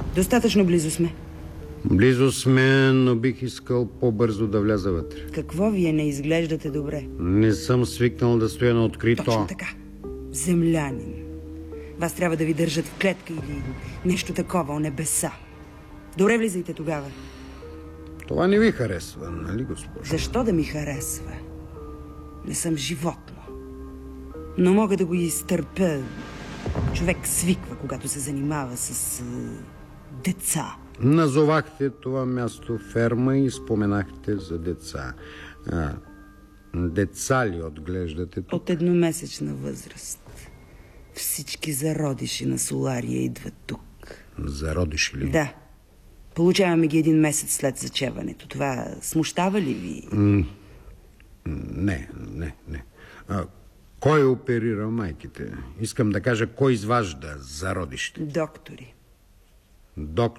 Достатъчно близо сме. Близо сме, но бих искал по-бързо да вляза вътре. Какво вие не изглеждате добре? Не съм свикнал да стоя на открито. Точно така. Землянин. Вас трябва да ви държат в клетка или нещо такова, о небеса. Добре, влизайте тогава. Това не ви харесва, нали, госпожо? Защо да ми харесва? Не съм животно. Но мога да го изтърпя. Човек свиква, когато се занимава с деца. Назовахте това място ферма и споменахте за деца. Деца ли отглеждате тук? От едномесечна възраст. Всички зародиши на Солария идват тук. Зародиши ли? Да. Получаваме ги 1 месец след зачеването. Това смущава ли ви? Не. Кой оперира майките? Искам да кажа, кой изважда зародишите? Доктори. Доктор.